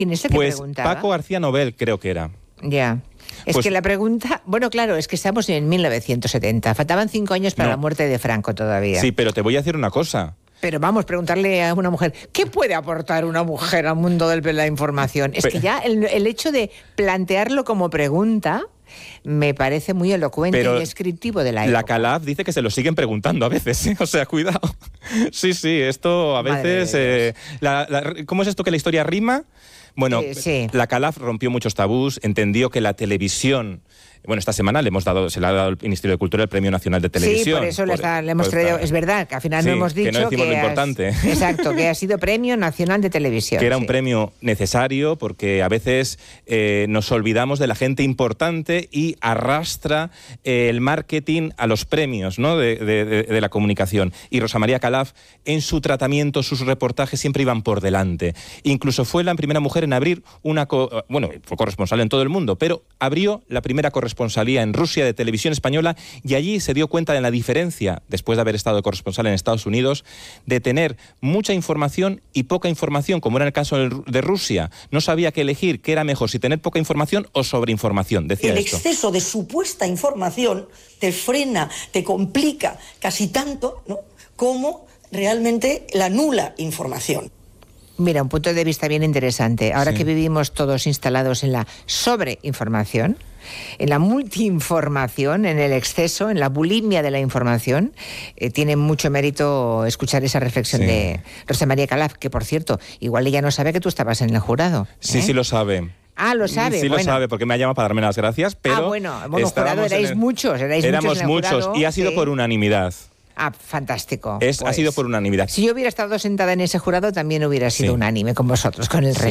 ¿Quién es el que preguntaba? Paco García Nobel creo que era. Ya. Es que la pregunta... Bueno, claro, es que estamos en 1970. Faltaban 5 años para la muerte de Franco todavía. Sí, pero te voy a decir una cosa. Pero vamos, preguntarle a una mujer, ¿qué puede aportar una mujer al mundo de la información? Es que ya el hecho de plantearlo como pregunta me parece muy elocuente y descriptivo de la época. La Calaf dice que se lo siguen preguntando a veces, ¿eh? O sea, cuidado. Sí, esto a veces... ¿Cómo es esto que la historia rima? Bueno, sí. La Calaf rompió muchos tabús, entendió que la televisión... Bueno, esta semana se le ha dado al Ministerio de Cultura el Premio Nacional de Televisión. Sí, por eso le hemos traído... Es verdad, que al final no hemos dicho que no decimos lo importante. Exacto, que ha sido Premio Nacional de Televisión. Que era un premio necesario porque a veces nos olvidamos de la gente importante y arrastra el marketing a los premios, ¿no? de la comunicación. Y Rosa María Calaf, en su tratamiento, sus reportajes siempre iban por delante. Incluso fue la primera mujer en abrir fue corresponsal en todo el mundo, pero abrió la primera corresponsalía en Rusia de Televisión Española y allí se dio cuenta de la diferencia, después de haber estado de corresponsal en Estados Unidos, de tener mucha información y poca información, como era el caso de Rusia. No sabía qué elegir, qué era mejor, si tener poca información o sobreinformación, decía el esto. Exceso de supuesta información te frena, te complica casi tanto, ¿no?, como realmente la nula información. Mira, un punto de vista bien interesante. Ahora que vivimos todos instalados en la sobreinformación, en la multiinformación, en el exceso, en la bulimia de la información, tiene mucho mérito escuchar esa reflexión de Rosa María Calaf, que por cierto, igual ella no sabe que tú estabas en el jurado. Sí, sí lo sabe. Ah, lo sabe. Sí, bueno. Lo sabe, porque me ha llamado para darme las gracias, pero... bueno, jurado erais muchos. Éramos muchos y ha sido por unanimidad. Ah, fantástico. Ha sido por unanimidad. Si yo hubiera estado sentada en ese jurado, también hubiera sido unánime con vosotros, con el resto.